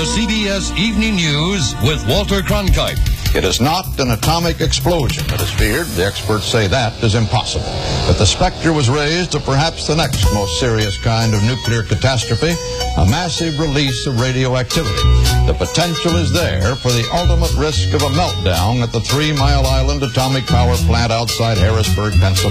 the CBS Evening News with Walter Cronkite. It is not an atomic explosion that is feared. The experts say that is impossible. But the specter was raised to perhaps the next most serious kind of nuclear catastrophe, a massive release of radioactivity. The potential is there for the ultimate risk of a meltdown at the 3 Mile Island Atomic Power Plant outside Harrisburg, Pennsylvania.